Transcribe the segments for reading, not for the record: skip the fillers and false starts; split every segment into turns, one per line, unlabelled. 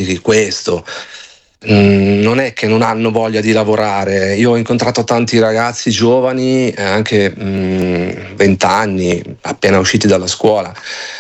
di questo. Non è che non hanno voglia di lavorare. Io ho incontrato tanti ragazzi giovani, anche 20 anni, appena usciti dalla scuola.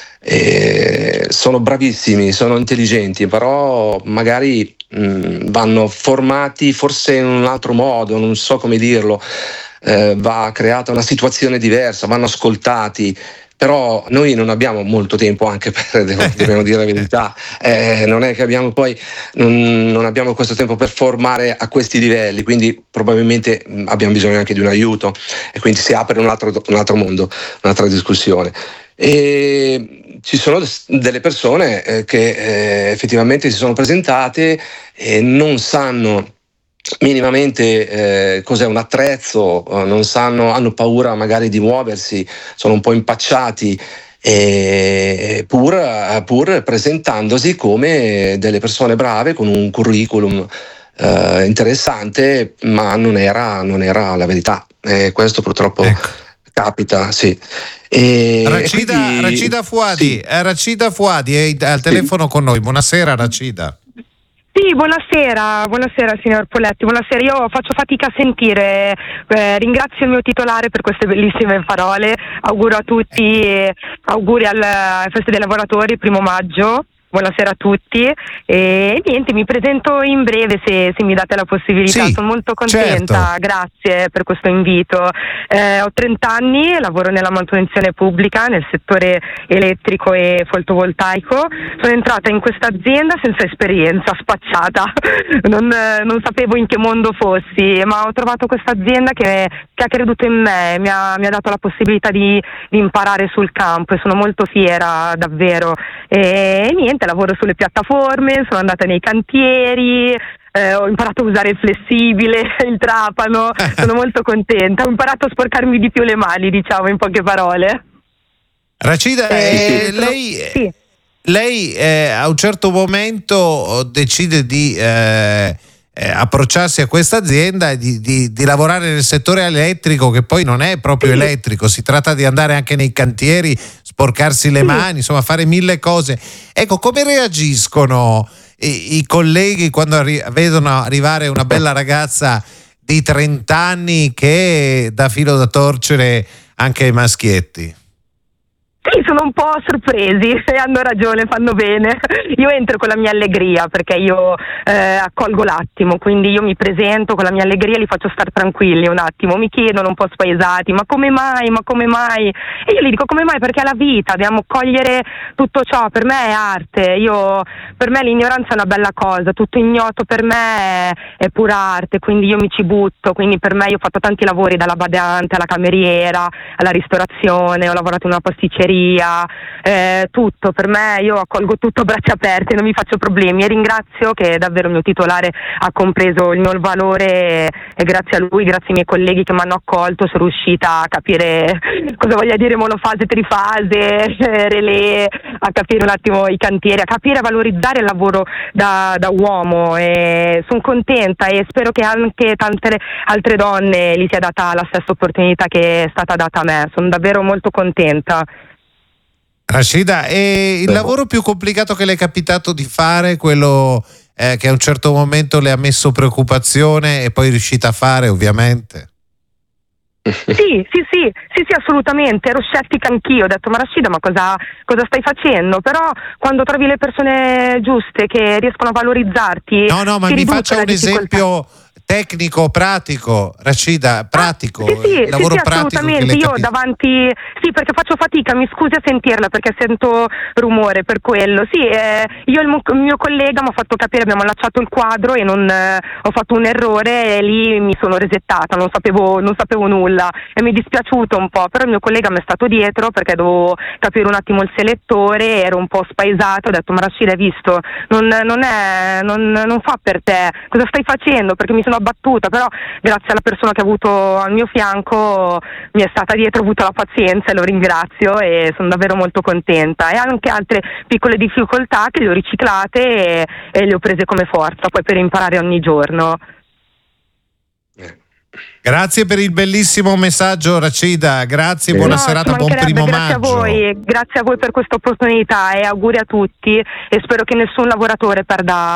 Sono bravissimi, sono intelligenti, però magari vanno formati forse in un altro modo, non so come dirlo. Va creata una situazione diversa, vanno ascoltati. Però noi non abbiamo molto tempo, anche per, dobbiamo dire la verità, non è che abbiamo poi non abbiamo questo tempo per formare a questi livelli, quindi probabilmente abbiamo bisogno anche di un aiuto, e quindi si apre un altro mondo, un'altra discussione. E ci sono delle persone che effettivamente si sono presentate e non sanno minimamente cos'è un attrezzo, non sanno, hanno paura magari di muoversi, sono un po' impacciati, pur presentandosi come delle persone brave con un curriculum interessante, ma non era la verità. Questo purtroppo capita, sì.
Rachida Fouadi, sì. Rachida Fouadi è al telefono con noi. Buonasera Rachida.
Sì, buonasera signor Poletti, buonasera. Io faccio fatica a sentire, ringrazio il mio titolare per queste bellissime parole, auguro a tutti, auguri alla Festa dei Lavoratori, 1° maggio. Buonasera a tutti e niente, mi presento in breve se mi date la possibilità.
Sì,
sono molto contenta, certo. Grazie per questo invito. Ho 30 anni, lavoro nella manutenzione pubblica nel settore elettrico e fotovoltaico. Sono entrata in questa azienda senza esperienza, spacciata, non sapevo in che mondo fossi, ma ho trovato questa azienda che ha creduto in me, mi ha dato la possibilità di imparare sul campo e sono molto fiera davvero. E niente, lavoro sulle piattaforme, sono andata nei cantieri, ho imparato a usare il flessibile, il trapano, sono molto contenta, ho imparato a sporcarmi di più le mani, diciamo in poche parole.
Rachida, lei a un certo momento decide di approcciarsi a questa azienda e di lavorare nel settore elettrico, che poi non è proprio elettrico, si tratta di andare anche nei cantieri, sporcarsi le mani, insomma fare 1000 cose. Ecco, come reagiscono i colleghi quando vedono arrivare una bella ragazza di 30 anni che dà filo da torcere anche ai maschietti?
Sì, sono un po' sorpresi e hanno ragione, fanno bene. Io entro con la mia allegria perché io accolgo l'attimo, quindi io mi presento con la mia allegria e li faccio stare tranquilli un attimo. Mi chiedono un po' spaesati, ma come mai? E io gli dico come mai? Perché è la vita, dobbiamo cogliere tutto ciò, per me è arte, per me l'ignoranza è una bella cosa, tutto ignoto per me è pura arte, quindi io mi ci butto, quindi per me io ho fatto tanti lavori, dalla badante alla cameriera, alla ristorazione, ho lavorato in una pasticceria, tutto per me, io accolgo tutto a braccia aperte, non mi faccio problemi e ringrazio che davvero il mio titolare ha compreso il mio valore e grazie a lui, grazie ai miei colleghi che mi hanno accolto, sono riuscita a capire cosa voglia dire monofase, trifase, relè, a capire un attimo i cantieri, a capire e valorizzare il lavoro da uomo, e sono contenta e spero che anche tante altre donne gli sia data la stessa opportunità che è stata data a me. Sono davvero molto contenta.
Rachida, è il lavoro più complicato che le è capitato di fare, quello che a un certo momento le ha messo preoccupazione e poi è riuscita a fare, ovviamente?
Sì, assolutamente, ero scettica anch'io, ho detto ma Rachida, ma cosa stai facendo? Però quando trovi le persone giuste che riescono a valorizzarti,
no, ma mi faccia un esempio tecnico, pratico, Rachida, pratico, lavoro pratico.
Assolutamente, io davanti, perché faccio fatica, mi scusi a sentirla perché sento rumore per quello. Io il mio collega mi ha fatto capire, abbiamo allacciato il quadro e ho fatto un errore e lì mi sono resettata, non sapevo nulla e mi è dispiaciuto un po', però il mio collega mi è stato dietro perché dovevo capire un attimo il selettore, ero un po' spaesato, ho detto ma Rachida, hai visto, non fa per te, cosa stai facendo? Perché mi sono abbattuta, però grazie alla persona che ho avuto al mio fianco mi è stata dietro, ho avuto la pazienza e lo ringrazio e sono davvero molto contenta, e anche altre piccole difficoltà che le ho riciclate e le ho prese come forza poi per imparare ogni giorno.
Grazie per il bellissimo messaggio Rachida, grazie, buona serata, buon 1° maggio.
Grazie a voi per questa opportunità e auguri a tutti e spero che nessun lavoratore perda